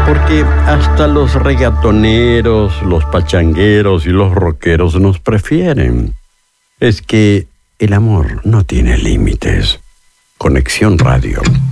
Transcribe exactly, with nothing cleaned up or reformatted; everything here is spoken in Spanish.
Porque hasta los reggaetoneros, los pachangueros y los rockeros nos prefieren. Es que el amor no tiene límites. Conexión Radio.